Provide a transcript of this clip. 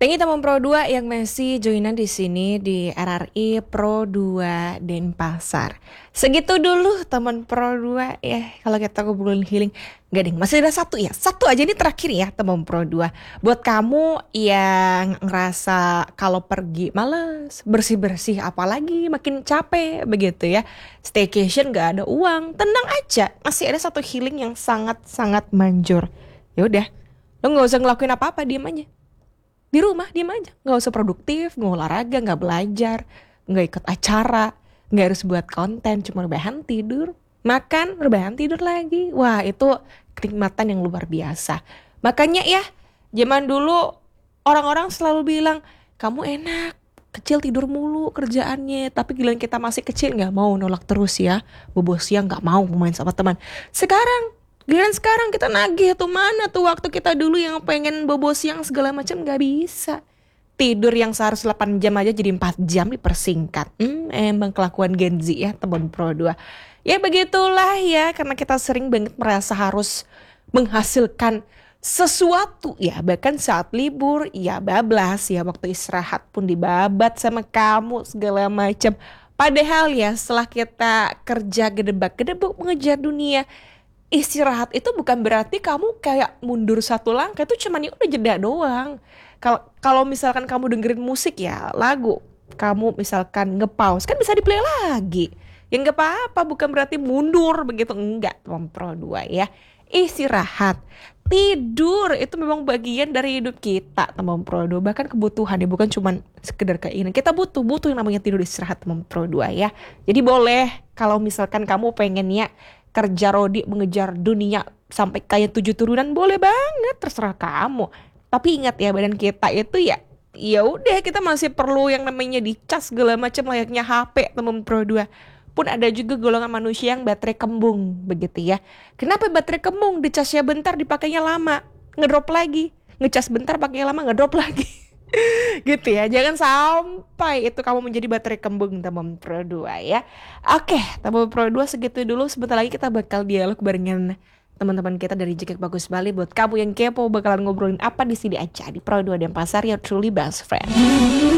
Thank you teman Pro 2 yang masih joinan di sini di RRI Pro 2 Denpasar. Segitu dulu teman Pro 2 ya kalau kita ngobrolin healing. Gak deh, masih ada satu ya. Satu aja ini terakhir ya teman Pro 2. Buat kamu yang ngerasa kalau pergi males, bersih-bersih apalagi makin capek begitu ya. Staycation gak ada uang, tenang aja. Masih ada satu healing yang sangat-sangat manjur. Ya udah, lo gak usah ngelakuin apa-apa, diem aja. Di rumah diem aja, nggak usah produktif, nggak olahraga, nggak belajar, nggak ikut acara, nggak harus buat konten, cuma rebahan tidur, makan, rebahan tidur lagi. Wah itu kenikmatan yang luar biasa. Makanya ya, zaman dulu orang-orang selalu bilang kamu enak, kecil tidur mulu kerjaannya, tapi giliran kita masih kecil nggak mau, nolak terus ya, bobo siang nggak mau main sama teman. Giliran sekarang kita nagih tuh, mana tuh waktu kita dulu yang pengen bobo siang segala macam gak bisa. Tidur yang seharusnya 8 jam aja jadi 4 jam dipersingkat. Emang kelakuan Gen Z ya teman Pro 2. Ya begitulah ya, karena kita sering banget merasa harus menghasilkan sesuatu ya. Bahkan saat libur ya bablas ya, waktu istirahat pun dibabat sama kamu segala macam. Padahal ya setelah kita kerja gedebak-gedebuk mengejar dunia, istirahat itu bukan berarti kamu kayak mundur satu langkah, itu cuman ya udah jeda doang. Kalau misalkan kamu dengerin musik ya, lagu, kamu misalkan nge-pause kan bisa di-play lagi. Ya nggak apa-apa, bukan berarti mundur begitu, enggak teman Pro 2 ya. Istirahat, tidur itu memang bagian dari hidup kita teman Pro 2, bahkan kebutuhan ya, bukan cuman sekedar keinginan. Kita butuh yang namanya tidur, istirahat teman Pro 2 ya. Jadi boleh kalau misalkan kamu pengennya kerja rodi mengejar dunia sampai kayak 7 turunan, boleh banget, terserah kamu. Tapi ingat ya, badan kita itu ya udah, kita masih perlu yang namanya dicas segala macam layaknya HP teman Pro 2. Pun ada juga golongan manusia yang baterai kembung begitu ya. Kenapa baterai kembung? Dicasnya bentar dipakainya lama, ngedrop lagi. Ngecas bentar pakainya lama, ngedrop lagi. Gitu ya, jangan sampai itu kamu menjadi baterai kembung teman Pro 2 ya. Oke, teman Pro 2 segitu dulu. Sebentar lagi kita bakal dialog barengan teman-teman kita dari Jekek Bagus Bali. Buat kamu yang kepo bakalan ngobrolin apa di sini aja di Pro 2 Denpasar, ya truly best friend.